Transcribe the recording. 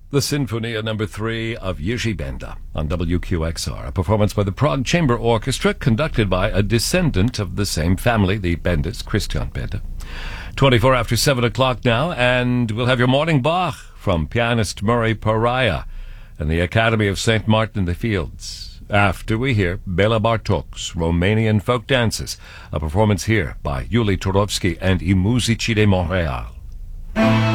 The Sinfonia number 3 of Jiří Benda on WQXR, a performance by the Prague Chamber Orchestra conducted by a descendant of the same family, the Bendas, Christian Benda. 24 after 7 o'clock now, and we'll have your morning Bach from pianist Murray Pariah and the Academy of St. Martin in the Fields. After we hear Bela Bartok's Romanian Folk Dances, a performance here by Yuli Turovsky and I Musici de Montréal.